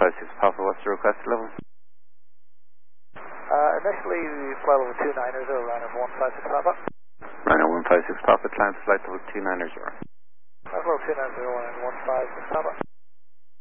156 Papa, what's the request level? Initially, flight level 290, Ryanair 156 Papa. Ryanair 156 Papa, climb to flight level 290. Level 290 and 156 Papa.